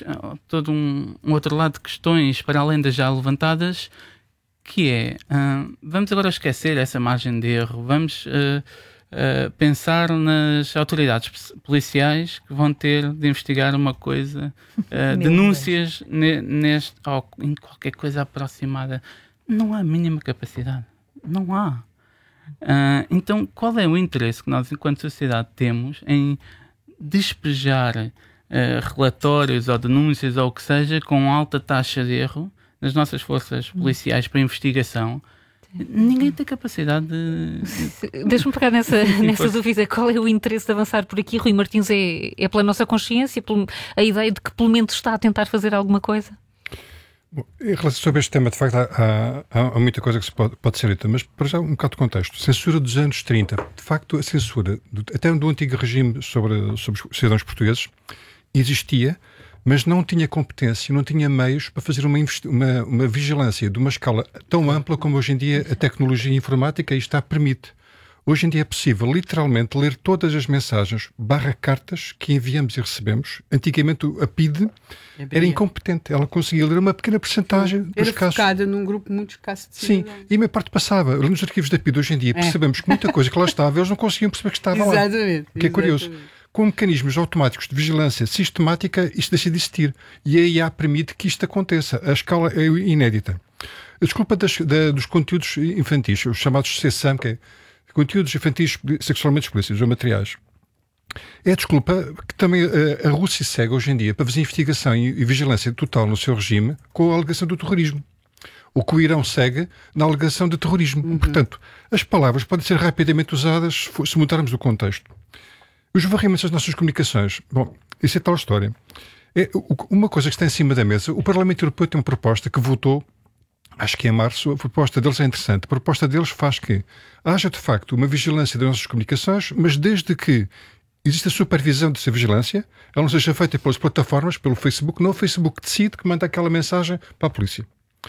todo um, um outro lado de questões para além das já levantadas, que é, um, vamos agora esquecer essa margem de erro, vamos uh, uh, pensar nas autoridades policiais que vão ter de investigar uma coisa, uh, denúncias ne, neste, ou em qualquer coisa aproximada. Não há a mínima capacidade. Não há. Uh, então, qual é o interesse que nós, enquanto sociedade, temos em despejar uh, relatórios ou denúncias ou o que seja com alta taxa de erro nas nossas forças policiais para investigação? Ninguém tem capacidade de... Deixa-me pegar nessa, nessa dúvida. Qual é o interesse de avançar por aqui? Rui Martins, é, é pela nossa consciência, pela a ideia de que pelo menos está a tentar fazer alguma coisa? Bom, em relação sobre este tema, de facto, há, há, há muita coisa que se pode, pode ser dita, mas para já um bocado de contexto. Censura dos anos trinta. De facto, a censura, do, até do antigo regime sobre, sobre os cidadãos portugueses, existia, mas não tinha competência, não tinha meios para fazer uma, uma, uma vigilância de uma escala tão ampla como hoje em dia a tecnologia informática isto a permite. Hoje em dia é possível, literalmente, ler todas as mensagens barra cartas que enviamos e recebemos. Antigamente a P I D era incompetente. Ela conseguia ler uma pequena porcentagem dos era casos. Era focada num grupo muito escasso de cidadãos. Sim, e a minha parte passava. Nos arquivos da P I D hoje em dia percebemos é. que muita coisa que lá estava, eles não conseguiam perceber que estava exatamente, lá. Exatamente. Que é curioso. Com mecanismos automáticos de vigilância sistemática, isto deixa de existir. E a I A permite que isto aconteça. A escala é inédita. A desculpa das, da, dos conteúdos infantis, os chamados C S A M, que é conteúdos infantis sexualmente explícitos ou materiais. É a desculpa que também a, a Rússia segue hoje em dia para fazer investigação e, e vigilância total no seu regime com a alegação do terrorismo. O que o Irão segue na alegação de terrorismo. Uhum. Portanto, as palavras podem ser rapidamente usadas se mudarmos o contexto. Os varrimentos das nossas comunicações. Bom, isso é tal história. É, uma coisa que está em cima da mesa, o Parlamento Europeu tem uma proposta que votou, acho que em março. A proposta deles é interessante. A proposta deles faz que haja, de facto, uma vigilância das nossas comunicações, mas desde que exista a supervisão dessa vigilância, ela não seja feita pelas plataformas, pelo Facebook, não o Facebook decide que manda aquela mensagem para a polícia.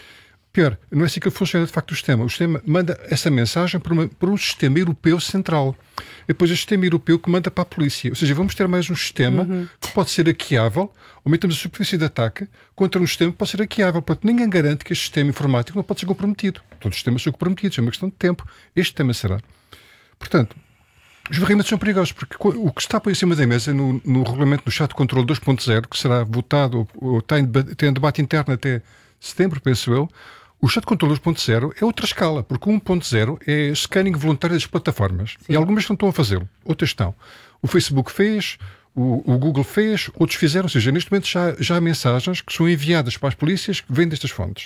Pior, não é assim que funciona, de facto, o sistema. O sistema manda essa mensagem para, uma, para um sistema europeu central. E depois é o sistema europeu que manda para a polícia. Ou seja, vamos ter mais um sistema uhum. que pode ser hackeável, aumentamos a superfície de ataque contra um sistema que pode ser hackeável. Portanto, ninguém garante que este sistema informático não pode ser comprometido. Todos os sistemas são comprometidos, é uma questão de tempo. Este tema será. Portanto, os varrimentos são perigosos, porque o que está por cima da mesa no, no regulamento do chat controle dois ponto zero, que será votado ou, ou está em debate, tem debate interno até setembro, penso eu, o chat controle dois ponto zero é outra escala, porque o um ponto zero é scanning voluntário das plataformas. Sim. E algumas não estão a fazê-lo, outras estão. O Facebook fez, o, o Google fez, outros fizeram. Ou seja, neste momento já, já há mensagens que são enviadas para as polícias que vêm destas fontes.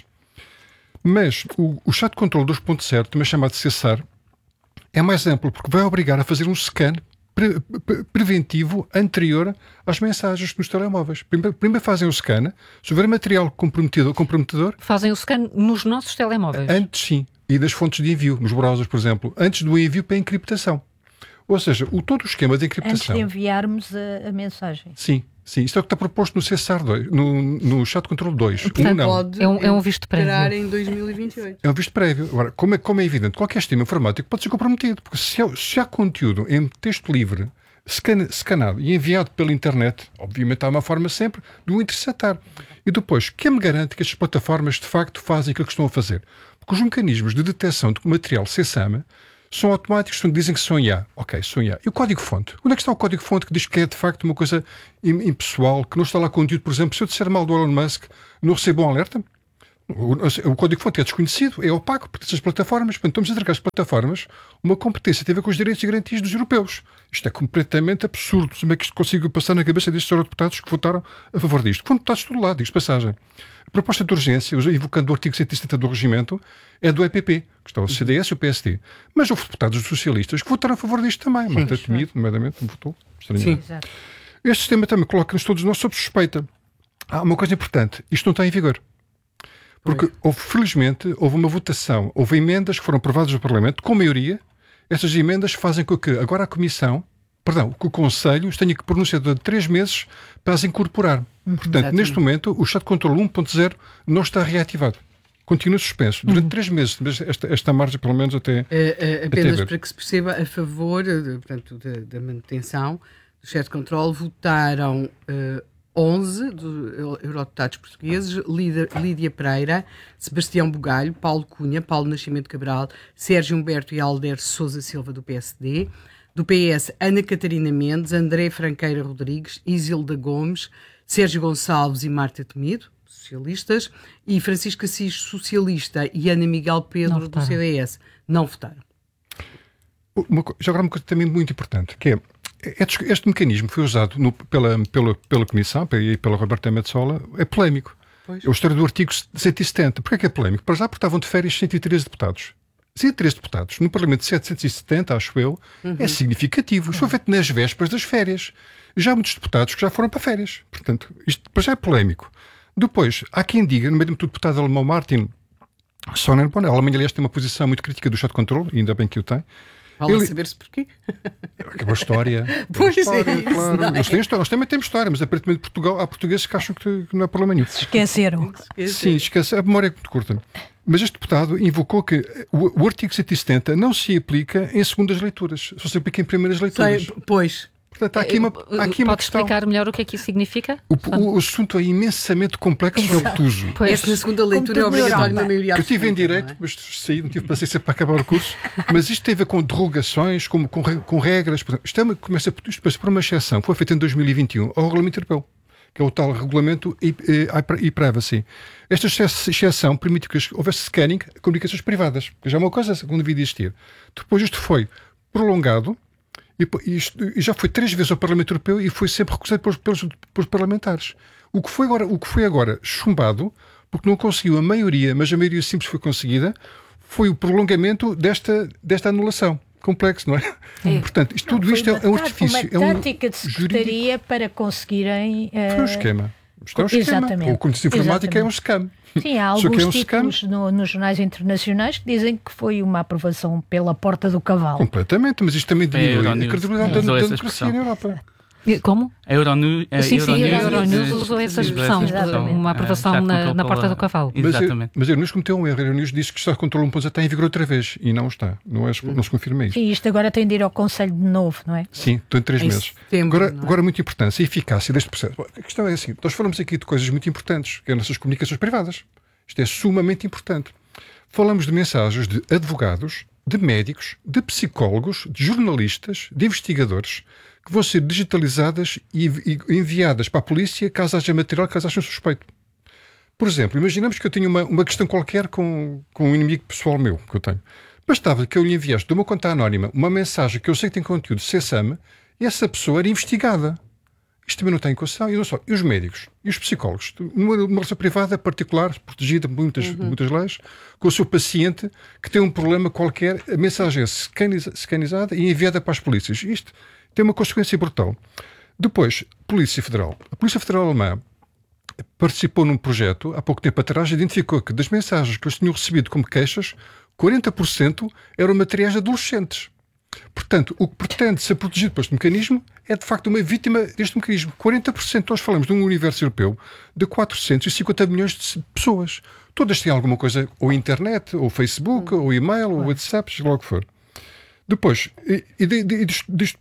Mas o, o chat controle dois ponto zero, também chamado de C S A R, é mais amplo, porque vai obrigar a fazer um scan pre, pre, preventivo anterior às mensagens nos telemóveis. Primeiro, primeiro fazem o scan, se houver material comprometedor, comprometedor... Fazem o scan nos nossos telemóveis? Antes, sim. E das fontes de envio, nos browsers, por exemplo. Antes do envio para a encriptação. Ou seja, o, todo o esquema de encriptação... Antes de enviarmos a, a mensagem. Sim. Sim, isto é o que está proposto no C S A R dois, no, no chat controle dois. Portanto, um, não. Pode é, um, é um visto prévio. Em dois mil e vinte e oito. É um visto prévio. Agora, como é, como é evidente, qualquer sistema informático pode ser comprometido, porque se há, se há conteúdo em texto livre, scan, scanado e enviado pela internet, obviamente há uma forma sempre de o interceptar. E depois, quem me garante que estas plataformas de facto fazem aquilo que estão a fazer? Porque os mecanismos de detecção de material C S A M são automáticos, dizem que são I A. Ok, são I A. E o código-fonte? Onde é que está o código-fonte que diz que é, de facto, uma coisa impessoal, que não está lá conteúdo? Por exemplo, se eu disser mal do Elon Musk, não recebo um alerta? O, o código-fonte é desconhecido, é opaco, pertence às plataformas. Portanto, estamos a entregar às plataformas uma competência que tem a ver com os direitos e garantias dos europeus. Isto é completamente absurdo. Como é que isto consigo passar na cabeça destes eurodeputados que votaram a favor disto? Foram deputados de todo lado, diz passagem. A proposta de urgência, invocando o artigo cento e setenta do regimento, é do E P P, que está o C D S e o P S D. Mas houve deputados socialistas que votaram a favor disto também. Marta Temido, nomeadamente, votou. Sim. Este sistema também coloca-nos todos nós sob suspeita. Há uma coisa importante. Isto não está em vigor. Porque, houve, felizmente, houve uma votação, houve emendas que foram aprovadas no Parlamento, com maioria. Essas emendas fazem com que agora a Comissão, perdão, que o Conselho tenha que pronunciar durante três meses para as incorporar. Uhum, Portanto, exatamente. Neste momento, o Estado de Controle um ponto zero não está reativado. Continua suspenso. Durante uhum. três meses, esta, esta margem, pelo menos, até... Uh, uh, apenas até para que se perceba, a favor de, portanto, da, da manutenção do Estado de Controle, votaram... Uh, onze eurodeputados portugueses, Lídia Pereira, Sebastião Bugalho, Paulo Cunha, Paulo Nascimento Cabral, Sérgio Humberto e Alder Sousa Silva, do P S D, do P S, Ana Catarina Mendes, André Franqueira Rodrigues, Isilda Gomes, Sérgio Gonçalves e Marta Temido, socialistas, e Francisco Assis, socialista, e Ana Miguel Pedro, do C D S, não votaram. Uma, já agora uma coisa também muito importante, que é este mecanismo foi usado no, pela, pela, pela Comissão e pela Roberta Metsola, é polémico. Pois. É a história do artigo cento e setenta. Porquê é que é polémico? Para já porque estavam de férias cento e treze deputados. cento e treze deputados no Parlamento de setecentos e setenta, acho eu, uhum. é significativo. Isto foi feito nas vésperas das férias. Já há muitos deputados que já foram para férias. Portanto, isto para já é polémico. Depois, há quem diga, no meio do deputado alemão Martin Sonnenborn, a Alemanha, aliás, tem uma posição muito crítica do Estado de Controle, e ainda bem que o tem. Vale ele... saber-se porquê. É uma história. Pois história, é, claro. é. Nós, temos, nós também temos história, mas aparentemente Portugal, há portugueses que acham que, que não há problema nenhum. Se esqueceram. Sim, esquece. A memória é muito curta. Mas este deputado invocou que o, o artigo cento e setenta não se aplica em segundas leituras, só se aplica em primeiras leituras. Sei, pois. Portanto, há aqui uma, há aqui uma Pode questão. explicar melhor o que é que isso significa? O, o, o assunto é imensamente complexo e obtuso. Esta na segunda leitura é obrigatório na maioria absoluta. Eu estive em Direito, é? mas saí, não tive paciência para acabar o curso. Mas isto tem a ver com derrogações, com, com, com regras. Isto, é uma, começa, isto passa por uma exceção. Foi feita em dois mil e vinte e um ao Regulamento Europeu, que é o tal Regulamento e-Privacy. Esta exceção permite que houvesse scanning de comunicações privadas, que já é uma coisa que não devia existir. Depois isto foi prolongado. E, isto, e já foi três vezes ao Parlamento Europeu e foi sempre recusado pelos, pelos, pelos parlamentares. O que, foi agora, o que foi agora chumbado, porque não conseguiu a maioria, mas a maioria simples foi conseguida, foi o prolongamento desta, desta anulação. Complexo, não é? é. Portanto, isto, tudo não, isto é um artifício. Uma é tática um de secretaria para conseguirem... Uh... Foi um esquema. Isto é um esquema. Exatamente. O conhecimento informática é um scam. Sim, há alguns é um títulos no, nos jornais internacionais que dizem que foi uma aprovação pela porta do cavalo. Completamente, mas isto também diminui a credibilidade da democracia na Europa. Como? A Euronews, a sim, sim, Euronews, a Euronews usou essa expressão, uma aprovação na, na porta do cavalo. Exatamente. Mas a Euronews cometeu um erro. A Euronews disse que o Estado de Controle um ponto zero está em vigor outra vez e não está. Não, é, não se confirma isso. Sim, isto agora tem de ir ao Conselho de novo, não é? Sim, tem três em meses. Setembro, agora, é? agora, muito importante, a eficácia deste processo. A questão é assim, nós falamos aqui de coisas muito importantes, que é as nossas comunicações privadas. Isto é sumamente importante. Falamos de mensagens de advogados, de médicos, de psicólogos, de jornalistas, de investigadores, que vão ser digitalizadas e enviadas para a polícia caso haja material, caso haja um suspeito. Por exemplo, imaginamos que eu tenho uma, uma questão qualquer com, com um inimigo pessoal meu, que eu tenho. Bastava que eu lhe enviasse de uma conta anónima uma mensagem que eu sei que tem conteúdo C S A M e essa pessoa era investigada. Isto também não tem em consideração. E não só. E os médicos? E os psicólogos? Numa, numa relação privada, particular, protegida por muitas, uhum. muitas leis, com o seu paciente que tem um problema qualquer, a mensagem é scanizada e enviada para as polícias. Isto tem uma consequência brutal. Depois, Polícia Federal. A Polícia Federal Alemã participou num projeto, há pouco tempo atrás, identificou que das mensagens que eles tinham recebido como queixas, quarenta por cento eram materiais de adolescentes. Portanto, o que pretende ser protegido por este mecanismo é, de facto, uma vítima deste mecanismo. quarenta por cento, nós falamos de um universo europeu de quatrocentos e cinquenta milhões de pessoas. Todas têm alguma coisa, ou internet, ou Facebook, ou e-mail, ou WhatsApp, seja lá o que for. Depois, e, e, e, disto, disto,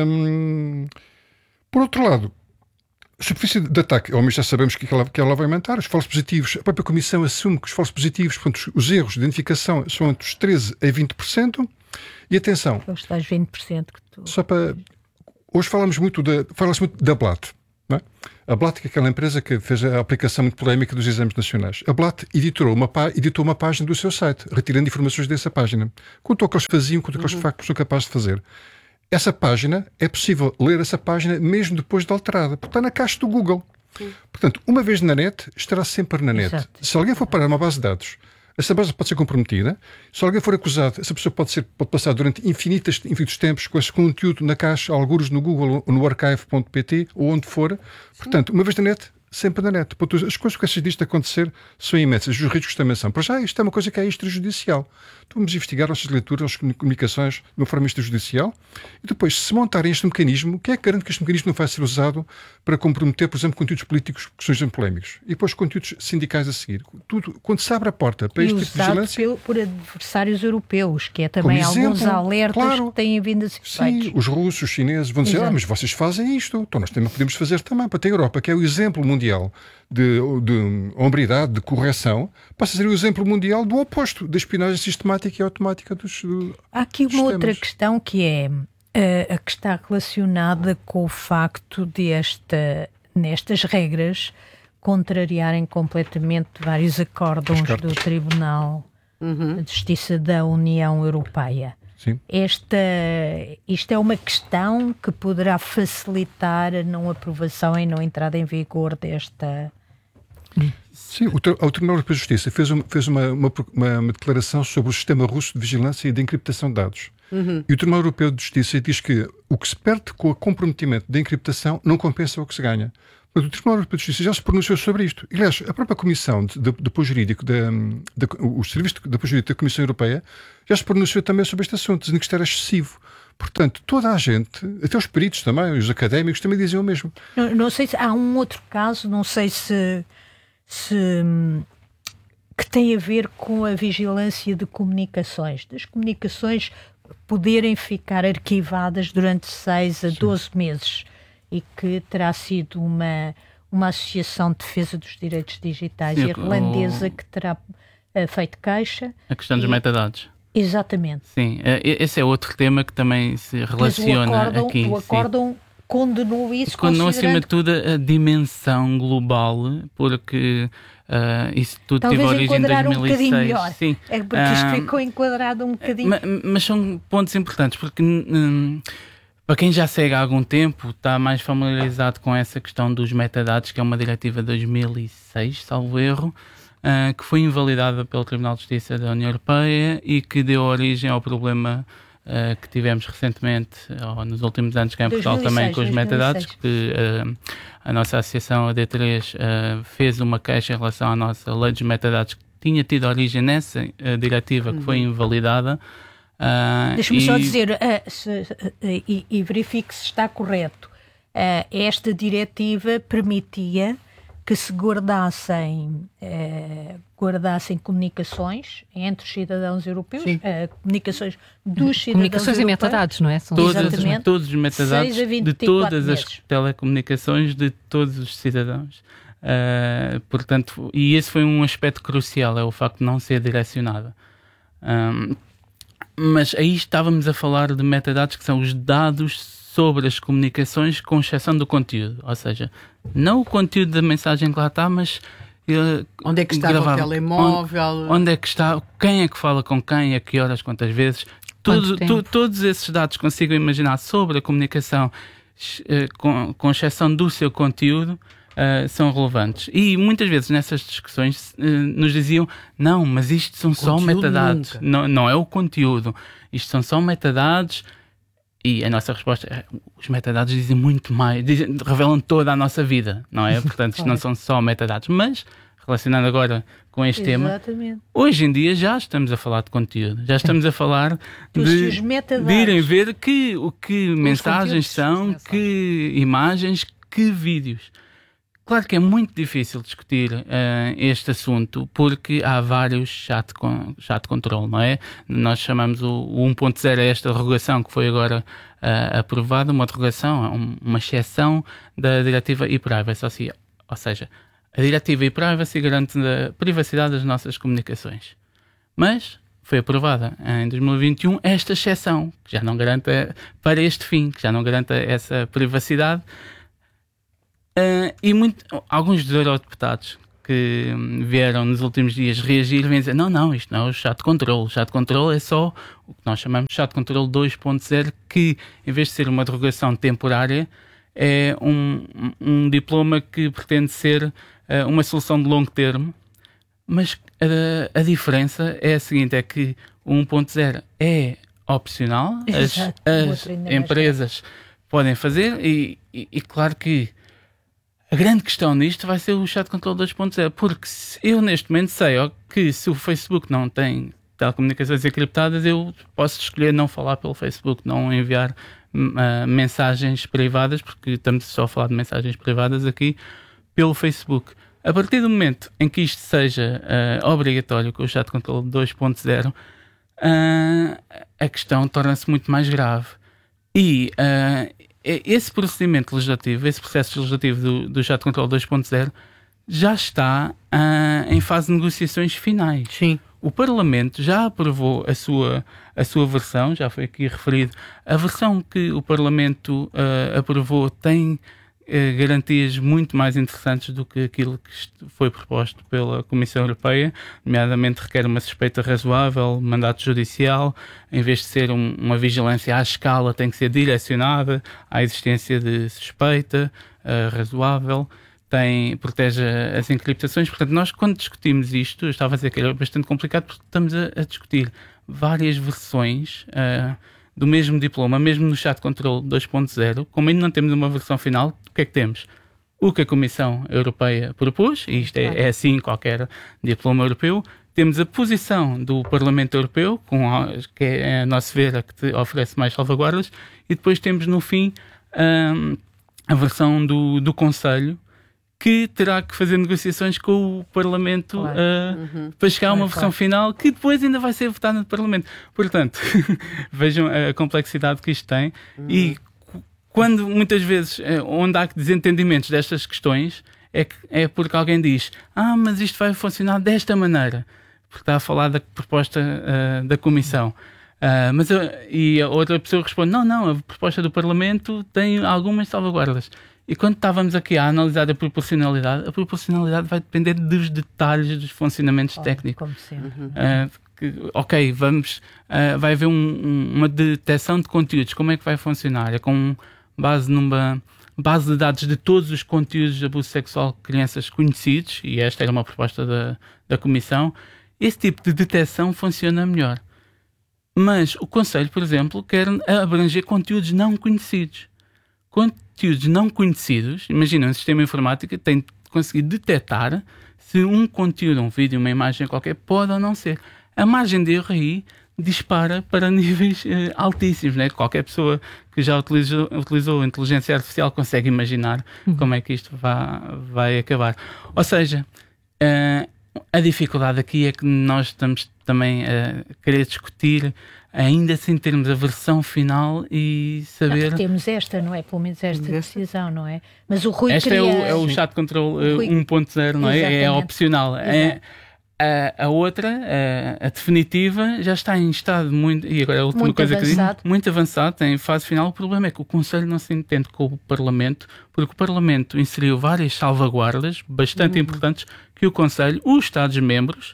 um, por outro lado, a superfície de ataque, ao menos já sabemos que ela, que ela vai aumentar, os falsos positivos, a própria Comissão assume que os falsos positivos, portanto, os erros de identificação são entre os treze por cento a vinte por cento. E atenção, os tais vinte por cento que tu... só para... Hoje falamos muito da, fala-se muito da Blatt. Não é? A Blatt, que é aquela empresa que fez a aplicação muito polémica dos exames nacionais. A Blatt editou uma, editou uma página do seu site, retirando informações dessa página. Contou o que eles faziam, contou o que eles de facto são capazes de fazer. Essa página, é possível ler essa página mesmo depois de alterada, porque está na caixa do Google. Sim. Portanto, uma vez na net, estará sempre na net. Exato. Se alguém for parar uma base de dados, essa base pode ser comprometida. Se alguém for acusado, essa pessoa pode, ser, pode passar durante infinitas, infinitos tempos com esse conteúdo na caixa, algures no Google ou no archive ponto pt ou onde for. Sim. Portanto, uma vez na net, sempre na net. Portanto, as coisas que essas disto acontecer são imensas. Os riscos também são. Para já, isto é uma coisa que é extrajudicial. Então, vamos investigar nossas leituras, nossas comunicações de uma forma extrajudicial. E depois, se montarem este mecanismo, quem é que garante que este mecanismo não vai ser usado para comprometer, por exemplo, conteúdos políticos que sejam polémicos? E depois conteúdos sindicais a seguir. Tudo, quando se abre a porta para e este tipo de vigilância... Pelo, por adversários europeus, que é também exemplo, alguns alertas claro, que têm vindo a ser feitos. Sim, os russos, os chineses vão dizer, Exato. ah, mas vocês fazem isto, então nós também podemos fazer também. Para ter a Europa, que é o exemplo mundial de, de hombridade, de correção, passa a ser o exemplo mundial do oposto, da espionagem sistemática e automática dos do, Há aqui uma sistemas. outra questão que é uh, a que está relacionada com o facto de esta, nestas regras contrariarem completamente vários acórdãos do Tribunal uhum. de Justiça da União Europeia. Sim. Esta, isto é uma questão que poderá facilitar a não aprovação e não entrada em vigor desta... Sim, o, o Tribunal Europeu de Justiça fez, uma, fez uma, uma, uma declaração sobre o sistema russo de vigilância e de encriptação de dados. Uhum. E o Tribunal Europeu de Justiça diz que o que se perde com o comprometimento da encriptação não compensa o que se ganha. Mas o Tribunal Europeu de Justiça já se pronunciou sobre isto. Aliás, a própria Comissão de, de, de Apoio Jurídico, da, de, o Serviço de Apoio Jurídico da Comissão Europeia, já se pronunciou também sobre este assunto, dizendo que isto era excessivo. Portanto, toda a gente, até os peritos também, os académicos, também diziam o mesmo. Não, não sei se há um outro caso, não sei se, se que tem a ver com a vigilância de comunicações, das comunicações poderem ficar arquivadas durante seis a doze meses. E que terá sido uma, uma associação de defesa dos direitos digitais Sim, irlandesa o... que terá uh, feito queixa. A questão dos e... metadados. Exatamente. Sim, esse é outro tema que também se relaciona Mas o acórdão, aqui. O acórdão condenou isso. Condenou, considerando... acima de tudo, a dimensão global, porque uh, isso tudo Talvez teve origem em dois mil e seis. Um bocadinho melhor. Sim. É porque isto uh, ficou enquadrado um bocadinho. Mas, mas são pontos importantes, porque... Um, Para quem já segue há algum tempo, está mais familiarizado com essa questão dos metadados, que é uma diretiva de dois mil e seis, salvo erro, uh, que foi invalidada pelo Tribunal de Justiça da União Europeia e que deu origem ao problema uh, que tivemos recentemente, ou nos últimos anos cá em Portugal também, com os metadados, que uh, a nossa associação A D três uh, fez uma queixa em relação à nossa lei dos metadados, que tinha tido origem nessa uh, diretiva, que foi invalidada. Uh, Deixa-me e... só dizer, uh, se, uh, e, e verifique se está correto. Uh, esta diretiva permitia que se guardassem, uh, guardassem comunicações entre os cidadãos europeus, uh, comunicações dos cidadãos comunicações europeus. e metadados, não é? São todas, todos os metadados de todas meses. As telecomunicações de todos os cidadãos. Uh, portanto, e esse foi um aspecto crucial, é o facto de não ser direcionada. Um, Mas aí estávamos a falar de metadados que são os dados sobre as comunicações com exceção do conteúdo. Ou seja, não o conteúdo da mensagem que lá está, mas... Uh, onde é que está o telemóvel? Onde, onde é que está, quem é que fala com quem, a que horas, quantas vezes. Tudo, tu, todos esses dados consigo imaginar sobre a comunicação, uh, com, com exceção do seu conteúdo, Uh, são relevantes. E muitas vezes nessas discussões uh, nos diziam, não, mas isto são só metadados, não, não é o conteúdo, isto são só metadados. E a nossa resposta é, os metadados dizem muito mais, dizem, revelam toda a nossa vida, não é? Portanto, isto não são só metadados, mas relacionado agora com este Exatamente. tema, hoje em dia já estamos a falar de conteúdo, já estamos a falar de, de irem ver que, o que mensagens são, que imagens, que vídeos. Claro que é muito difícil discutir uh, este assunto porque há vários chat, con chat control, não é? Nós chamamos o, o um ponto zero a esta derrogação que foi agora uh, aprovada, uma derrogação, uma exceção da diretiva e-privacy, ou seja, ou seja, a diretiva e-privacy garante a privacidade das nossas comunicações. Mas foi aprovada em dois mil e vinte e um esta exceção, que já não garante para este fim, que já não garante essa privacidade. Uh, e muito, alguns dos eurodeputados que vieram nos últimos dias reagir vêm dizer, não, não, isto não é o chat de controle. O chat de controle é só o que nós chamamos de chat de controle dois ponto zero, que em vez de ser uma derogação temporária, é um, um diploma que pretende ser uh, uma solução de longo termo. Mas a, a diferença é a seguinte, é que o um ponto zero é opcional, as, as empresas podem fazer e, e, e claro que a grande questão nisto vai ser o chat de controle dois ponto zero, porque eu neste momento sei ó, que se o Facebook não tem telecomunicações encriptadas, eu posso escolher não falar pelo Facebook, não enviar uh, mensagens privadas, porque estamos só a falar de mensagens privadas aqui, pelo Facebook. A partir do momento em que isto seja uh, obrigatório com o chat de controle dois ponto zero, uh, a questão torna-se muito mais grave. E uh, esse procedimento legislativo, esse processo legislativo do, do chat de controle dois ponto zero já está uh, em fase de negociações finais. Sim. O Parlamento já aprovou a sua, a sua versão, já foi aqui referido. A versão que o Parlamento uh, aprovou tem uh, garantias muito mais interessantes do que aquilo que foi proposto pela Comissão Europeia, nomeadamente requer uma suspeita razoável, mandato judicial, em vez de ser um, uma vigilância à escala, tem que ser direcionada à existência de suspeita uh, razoável. Tem, protege as encriptações. Portanto, nós quando discutimos isto, eu estava a dizer que era bastante complicado porque estamos a, a discutir várias versões uh, do mesmo diploma, mesmo no chat de controle dois ponto zero. Como ainda não temos uma versão final, o que é que temos? O que a Comissão Europeia propôs, e isto é, é assim qualquer diploma europeu. Temos a posição do Parlamento Europeu, com a, que é, a nosso ver, a que te oferece mais salvaguardas, e depois temos no fim um, a versão do, do Conselho, que terá que fazer negociações com o Parlamento claro. uh, uhum. para chegar a uma claro, versão claro. final que depois ainda vai ser votada no Parlamento. Portanto, vejam a complexidade que isto tem uhum. e quando muitas vezes onde há desentendimentos destas questões é, que, é porque alguém diz ah, mas isto vai funcionar desta maneira, porque está a falar da proposta uh, da Comissão. Uh, mas, uh, e a outra pessoa responde, não, não, a proposta do Parlamento tem algumas salvaguardas. E quando estávamos aqui a analisar a proporcionalidade, a proporcionalidade vai depender dos detalhes dos funcionamentos oh, técnicos. Como sempre. Uh, que, ok, vamos, uh, vai haver um, um, uma detecção de conteúdos. Como é que vai funcionar? É com base numa base de dados de todos os conteúdos de abuso sexual de crianças conhecidos, e esta era uma proposta da, da Comissão. Esse tipo de detecção funciona melhor. Mas o Conselho, por exemplo, quer abranger conteúdos não conhecidos. Conteúdos não conhecidos, imagina, um sistema informático tem de conseguir detectar se um conteúdo, um vídeo, uma imagem qualquer, pode ou não ser. A margem de erro aí dispara para níveis eh, altíssimos, né? Qualquer pessoa que já utilizou, utilizou inteligência artificial consegue imaginar uhum. como é que isto vai, vai acabar. Ou seja, uh, a dificuldade aqui é que nós estamos também a querer discutir ainda sem termos a versão final e saber... Não, temos esta, não é? Pelo menos esta decisão, não é? Mas o Rui esta queria... é o, é o chat de controle Rui... um ponto zero, não é? Exatamente. É opcional. É, a, a outra, a, a definitiva, já está em estado muito... E agora a última muito coisa avançado. que digo, muito avançado, em fase final. O problema é que o Conselho não se entende com o Parlamento, porque o Parlamento inseriu várias salvaguardas bastante uhum. importantes que o Conselho, os Estados-membros,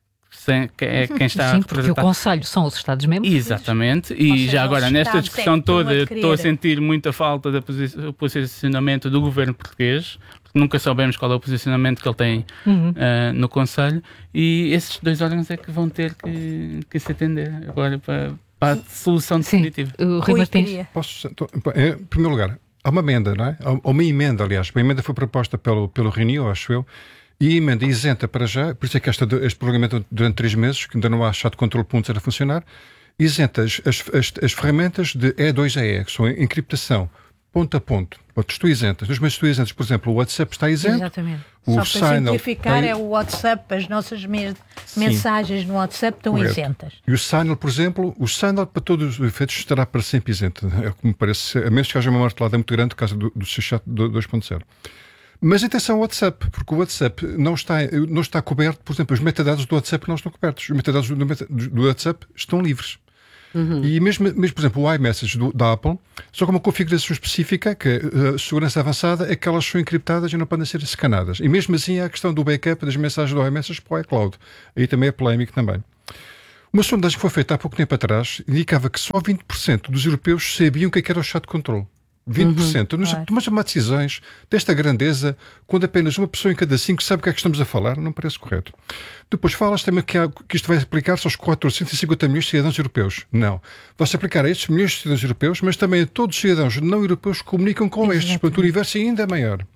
que é quem está Sim, a porque o Conselho são os Estados-membros. Exatamente, e seja, já agora nesta discussão toda estou a sentir muita falta do posicionamento do governo português, porque nunca soubemos qual é o posicionamento que ele tem uhum. uh, no Conselho, e esses dois órgãos é que vão ter que, que se atender agora para, para a solução definitiva. O Rui Martins. Posso, em primeiro lugar, há uma emenda, não é? Há uma emenda, aliás, a emenda foi proposta pelo, pelo Renew, acho eu, e a emenda isenta para já, por isso é que esta, este prolongamento durante três meses, que ainda não há chat de controle pontos a funcionar, isenta as, as, as, as ferramentas de E dois A E, que são encriptação ponto a ponto. Estou isentas. Nos meus estou isentas, por exemplo, o WhatsApp está isento. Exatamente. O Só para simplificar, tem... é o WhatsApp, as nossas me- mensagens no WhatsApp estão Correto. isentas. E o Signal, por exemplo, o Signal para todos os efeitos estará para sempre isento. É o que me parece, a menos que haja uma martelada muito grande por causa do, do chat dois ponto zero. Mas atenção ao WhatsApp, porque o WhatsApp não está, não está coberto, por exemplo, os metadados do WhatsApp não estão cobertos. Os metadados do, do WhatsApp estão livres. Uhum. E mesmo, mesmo, por exemplo, o iMessage do, da Apple, só com uma configuração específica, que a uh, segurança avançada, é que elas são encriptadas e não podem ser escanadas. E mesmo assim há a questão do backup das mensagens do iMessage para o iCloud. Aí também é polémico também. Uma sondagem que foi feita há pouco tempo atrás indicava que só vinte por cento dos europeus sabiam o que era o chat control. vinte por cento. Uhum, claro. Tomamos tomar decisões desta grandeza quando apenas uma pessoa em cada cinco sabe o que é que estamos a falar, não parece correto. Depois falas também que, há, que isto vai aplicar-se aos quatrocentos e cinquenta milhões de cidadãos europeus. Não. Vai-se aplicar a estes milhões de cidadãos europeus, mas também a todos os cidadãos não europeus que comunicam com Exatamente. Estes. Portanto, o universo é ainda maior.